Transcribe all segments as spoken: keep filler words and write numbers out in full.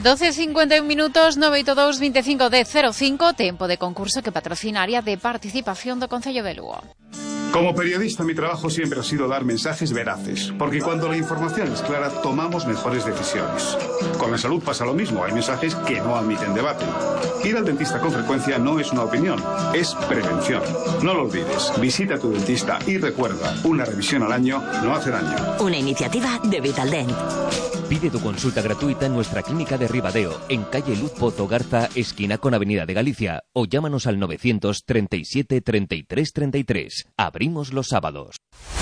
doce e cincuenta e un minutos, nove oito dous, veinticinco de cero cinco, tempo de concurso que patrocina área de participación do Concello de Lugo. Como periodista, mi trabajo siempre ha sido dar mensajes veraces, porque cuando la información es clara, tomamos mejores decisiones. Con la salud pasa lo mismo, hay mensajes que no admiten debate. Ir al dentista con frecuencia no es una opinión, es prevención. No lo olvides, visita a tu dentista y recuerda, una revisión al año no hace daño. Una iniciativa de Vitaldent. Pide tu consulta gratuita en nuestra clínica de Ribadeo, en calle Luz Pozo Garza, esquina con Avenida de Galicia, o llámanos al novecientos treinta y siete, treinta y tres, treinta y tres. Abrimos los sábados.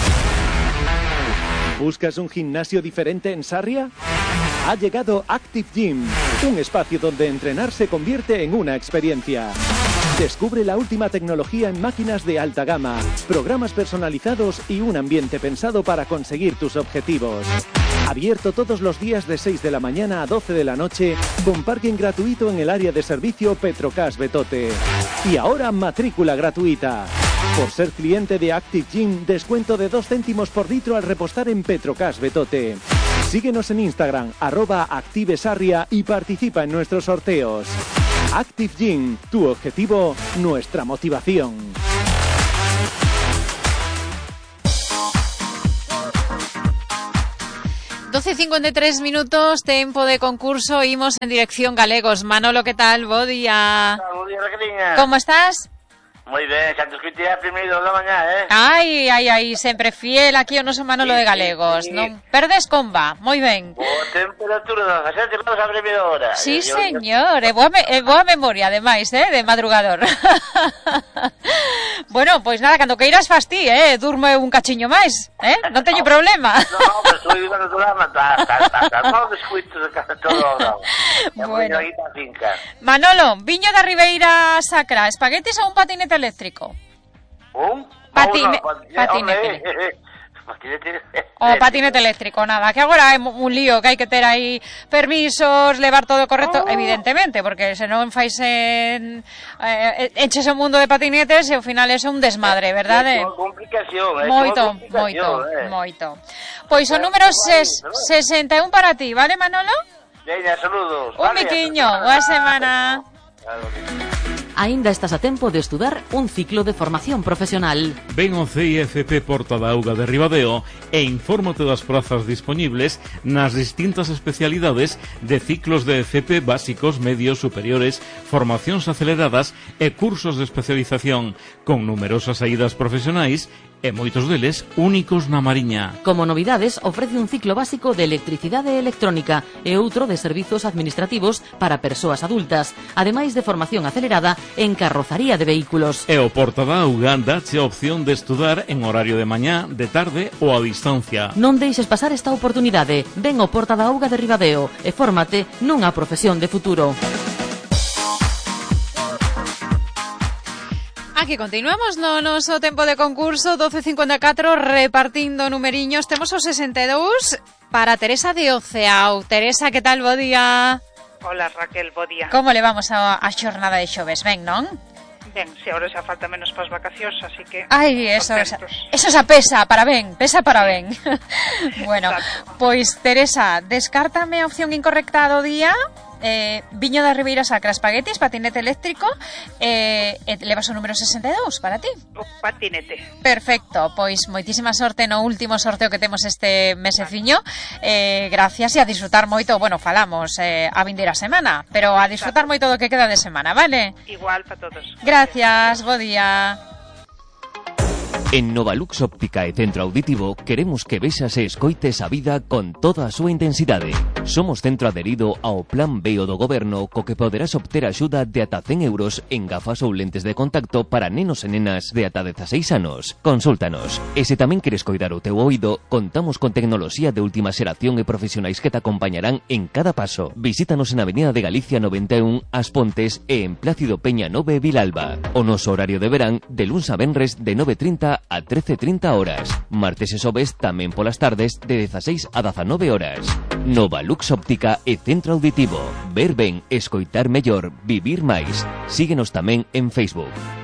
¿Buscas un gimnasio diferente en Sarria? Ha llegado Active Gym, un espacio donde entrenar se convierte en una experiencia. Descubre la última tecnología en máquinas de alta gama, programas personalizados y un ambiente pensado para conseguir tus objetivos. Abierto todos los días de seis de la mañana a doce de la noche, con parking gratuito en el área de servicio Petrocas Betote. Y ahora matrícula gratuita. Por ser cliente de Active Gym, descuento de dos céntimos por litro al repostar en Petrocas Betote. Síguenos en Instagram, arroba ActiveSarria, y participa en nuestros sorteos. Active Gym, tu objetivo, nuestra motivación. doce e cincuenta e tres minutos, tempo de concurso, imos en dirección Galegos. Manolo, que tal? Bo día. Bo día, Raqueliña. Como estás? Moi ben, xa te escutei a primeiro da mañá, eh? Ai, ai, ai, sempre fiel aquí o noso Manolo sí, de Galegos, sí, sí. Non perdes comba, moi ben. Boa temperatura, dezasete grados a primeira hora. Sí, yo, señor, é boa, é boa memoria, ademais, eh, de madrugador. Bueno, pois nada, cando queiras fas ti, eh, durmo un cachiño máis, eh, non teño no, problema. No, pero estou vivendo no programa, ta, ta, ta, ta, non descuito de casa todo o grado. Bueno. Manolo, viño da Ribeira Sacra, espaguetis ou un patinete eléctrico? Un? Patine, no, no, patinete. Patinete. O patinete eléctrico, nada, que agora é un lío, que hai que ter aí permisos, levar todo correcto, oh. Evidentemente, porque se non fais en eh, enches o mundo de patinetes e ao final é un desmadre, verdade? É unha complicación, é moito, complicación, moito, eh. moito. Pois o número sesenta e un para ti, vale, Manolo? Veña, saludos. Un vale, miquiño, boa semana. Aínda estás a tempo de estudar un ciclo de formación profesional. Ven ao C I F P Porta da Auga de Ribadeo e infórmate das prazas dispoñibles nas distintas especialidades de ciclos de F P básicos, medios, superiores, formacións aceleradas e cursos de especialización, con numerosas saídas profesionais e moitos deles únicos na Mariña. Como novidades, ofrece un ciclo básico de electricidade e electrónica e outro de servizos administrativos para persoas adultas, ademais de formación acelerada en carrozaría de vehículos. E o Porta da Auga dache a opción de estudar en horario de mañá, de tarde ou a distancia. Non deixes pasar esta oportunidade. Ven ao Porta da Auga de Ribadeo e fórmate nunha profesión de futuro. Aquí continuamos no noso tempo de concurso, doce e cincuenta e catro, repartindo numeriños. Temos o sesenta e dous para Teresa de Oceao. Teresa, que tal, bo día? Hola, Raquel, bo día. Como levamos a, a xornada de xoves, ben, non? Ben, se agora xa falta menos para as vacacións, así que... Ai, eso, eso xa pesa, para ben, pesa para ben. Bueno, exacto. Pois, Teresa, descártame a opción incorrecta do día... Eh, viño da Ribeira Sacra, espaguetis, patinete eléctrico, eh, eh, levas o número sesenta e dous para ti. O patinete. Perfecto, pois moitísima sorte no último sorteo que temos este meseciño. eh, Gracias e a disfrutar moito. Bueno, falamos eh, a vindeira semana, pero a disfrutar moito do que queda de semana, vale? Igual para todos. Gracias, bo día. En Novalux Óptica e Centro Auditivo queremos que vexas e escoites a vida con toda a súa intensidade. Somos centro adherido ao Plan B O do Goberno, co que poderás obter axuda de ata cen euros en gafas ou lentes de contacto para nenos e nenas de ata dezaseis anos. Consúltanos. E se tamén queres coidar o teu oído, contamos con tecnoloxía de última xeración e profesionais que te acompañarán en cada paso. Visítanos en Avenida de Galicia noventa e un, As Pontes, e en Plácido Peña nove, Vilalba. O noso horario de verán de luns a venres de nove e trinta a trece e trinta horas. Martes e xoves tamén polas tardes de dezaseis a dezanove horas. Novalux Óptica e Centro Auditivo. Ver ben, escoitar mellor, vivir máis. Síguenos tamén en Facebook.